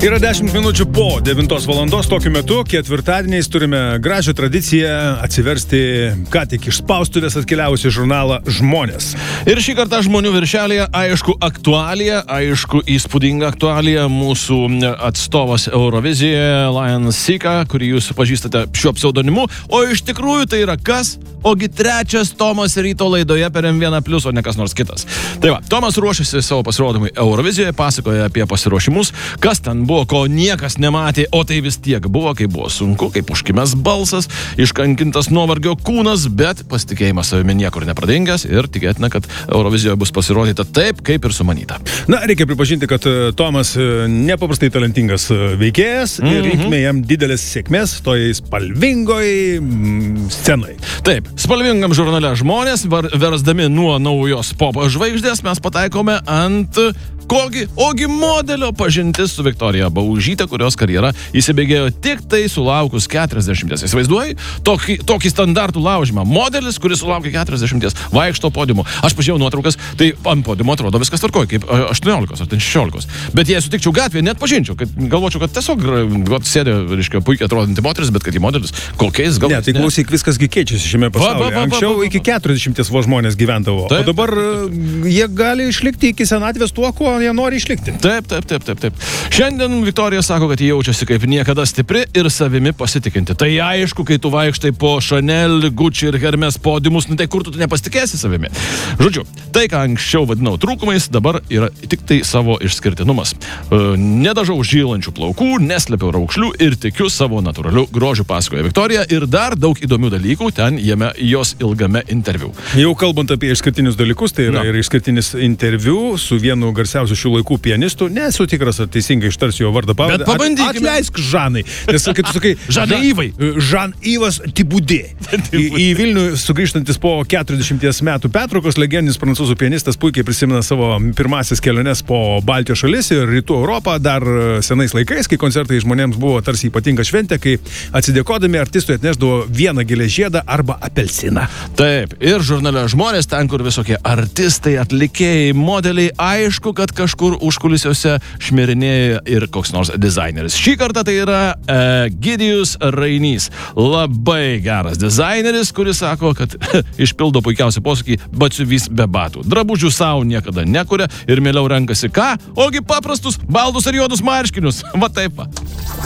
Yra 10 minučių po 9 valandos, tokiu metu ketvirtadieniais turime gražią tradiciją atsiversti ką tik iš spaustuvės atkeliavusi žurnalą Žmonės. Ir šį kartą žmonių viršelėje, aišku, aktualija, aišku, įspūdinga aktualija, mūsų atstovas Eurovizijoje, Lion Sika, kurį jūs pažįstate šiuo pseudonimu, o iš tikrųjų tai yra kas? Ogi trečias Tomas ryto laidoje per M1+, o ne kas nors kitas. Tai va, Tomas ruošiasi savo pasirodymui Eurovizijoje, pasakoja apie pasiruošimus, kas ten buvo, ko niekas nematė, o tai vis tiek buvo, kai buvo sunku, kaip užkimęs balsas, iškankintas nuovargio kūnas, bet pasitikėjimas savimi niekur nepradingęs ir tikėtina, kad Eurovizijoje bus pasirodyta taip, kaip ir sumanyta. Na, reikia pripažinti, kad Tomas nepaprastai talentingas veikėjas ir linkime jam didelės sėkmės toj spalvingoj scenoje. Taip, spalvingam žurnale Žmonės, versdami nuo naujos pop žvaigždės, mes pataikome ant ogi modelio pažintis su Viktorija Baužyte, kurios karjera įsibėgėjo tik tai sulaukus 40. Įsivaizduoji? Tokį standartų laužimą. Modelis, kuris sulaukė 40, vaikšto podiumu. Aš pažiūrėjau nuotraukas, tai ant podiumo atrodo viskas tvarkoja, kaip 18 ar 16. Bet jei sutikčiau gatvėje, net pažinčiau, kad galvočiau, kad tiesiog sėdė, reiškia, puikiai atrodanti moteris, bet kad į modelis kokiais gal... Ne, tai klausyk, viskasgi keičiasi šiame pasaulyje. Anksčiau iki 40 žmonės gyvendavo, o dabar jie gali išlikti iki senatvės tuo, kuo jie nori išlikti. Taip. Šiandien Viktorija sako, kad jie jaučiasi kaip niekada stipri ir savimi pasitikinti. Tai aišku, kai tu vaikštai po Chanel, Gucci ir Hermes podiumus, tai kur tu nepasitikėsi savimi. Žodžiu, tai, ką anksčiau vadinau trūkumais, dabar yra tik tai savo išskirtinumas. Nedažau žylančių plaukų, neslepiau raukšlių ir tikiu savo natūraliu grožiu, pasakoja Viktorija, ir dar daug įdomių dalykų ten jame jos ilgame interviu. Jau kalbant apie išskirtinius dalykus, tai yra ir išskirtinis interviu su vienu garsiausiu šių laikų pianistų. Nesu tikras, ar teisingai ištarsiu jo vardą pavardę. Bet pabandykime. Atleisk Žanai. Nes, kai tu sakai, Žan-Yvai. Žan-Yvas Tibudė. Į Vilnių sugrįžtantis po 40 metų pertraukos, legendinis prancūzų pianistas puikiai prisimena savo pirmasis keliones po Baltijos šalis ir Rytų Europą dar senais laikais, kai koncertai žmonėms buvo tarsi ypatinga šventė, kai atsidėkodami artistui atnešdavo vieną gėlės žiedą arba apelsiną. Taip, ir žurnale Žmonės, ten, kur visokie artistai, atlikėjai, modeliai, aišku, kad kažkur užkulisiuose šmirinėja ir koks nors dizaineris. Šį kartą tai yra Egidijus Rainys. Labai geras dizaineris, kuris sako, kad išpildo puikiausią posakį batsiuvys be batų. Drabužių savo niekada nekuria ir mieliau renkasi ką? Ogi paprastus baldus ar juodus marškinius. Va taip va.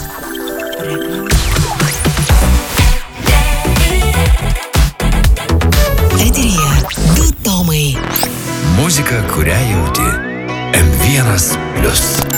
Eteryje du Tomai. Muzika, kurią jauti. M1+.